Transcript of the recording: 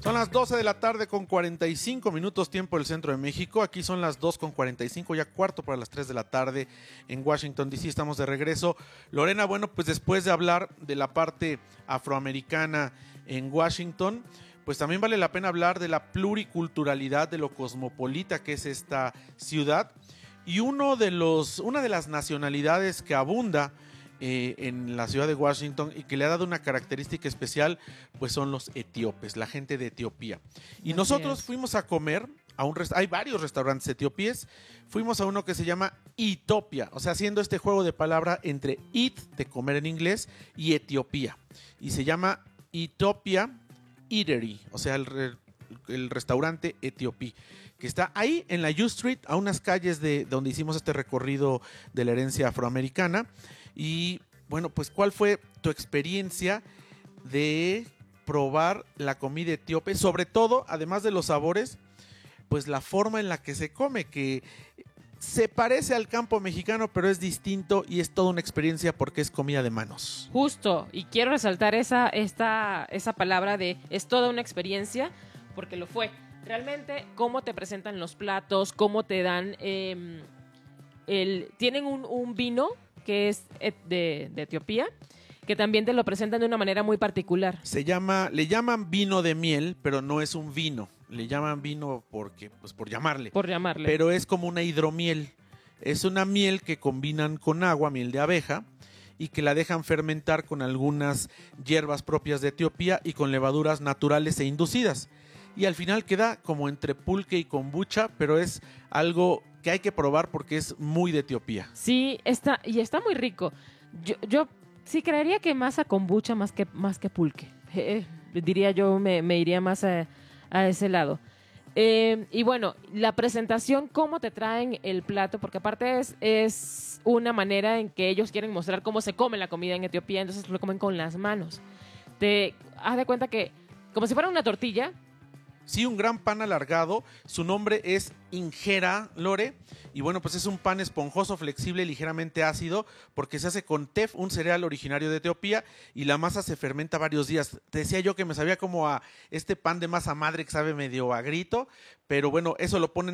Son las 12 de la tarde con 45 minutos tiempo del centro de México. Aquí son las 2:45, ya cuarto para las 3 de la tarde en Washington, D.C. Estamos de regreso. Lorena, bueno, pues después de hablar de la parte afroamericana en Washington, pues también vale la pena hablar de la pluriculturalidad, de lo cosmopolita que es esta ciudad. Y una de las nacionalidades que abunda en la ciudad de Washington y que le ha dado una característica especial, pues son los etíopes, la gente de Etiopía. Y nosotros fuimos a comer a hay varios restaurantes etíopes. Fuimos a uno que se llama Itopia, o sea, haciendo este juego de palabra entre eat, de comer en inglés, y Etiopía. Y se llama Itopia Eatery, o sea, el restaurante etíope, que está ahí en la U Street, a unas calles de donde hicimos este recorrido de la herencia afroamericana. Y bueno, pues ¿cuál fue tu experiencia de probar la comida etíope? Sobre todo, además de los sabores, pues la forma en la que se come, que se parece al campo mexicano, pero es distinto y es toda una experiencia porque es comida de manos. Justo, y quiero resaltar esa palabra de es toda una experiencia, porque lo fue. Realmente, cómo te presentan los platos, cómo te dan tienen un vino que es de Etiopía, que también te lo presentan de una manera muy particular. Le llaman vino de miel, pero no es un vino. Le llaman vino porque, pues por llamarle. Por llamarle. Pero es como una hidromiel. Es una miel que combinan con agua, miel de abeja, y que la dejan fermentar con algunas hierbas propias de Etiopía y con levaduras naturales e inducidas. Y al final queda como entre pulque y kombucha, pero es algo que hay que probar porque es muy de Etiopía. Sí, está muy rico. Yo sí creería que más a kombucha más que pulque. Diría yo, me iría más a ese lado. Y bueno, la presentación, cómo te traen el plato, porque aparte es una manera en que ellos quieren mostrar cómo se come la comida en Etiopía, entonces lo comen con las manos. Te haz de cuenta que, como si fuera una tortilla. Sí, un gran pan alargado. Su nombre es injera, Lore. Y bueno, pues es un pan esponjoso, flexible, ligeramente ácido, porque se hace con tef, un cereal originario de Etiopía, y la masa se fermenta varios días. Te decía yo que me sabía como a este pan de masa madre que sabe medio a grito, pero bueno, eso lo ponen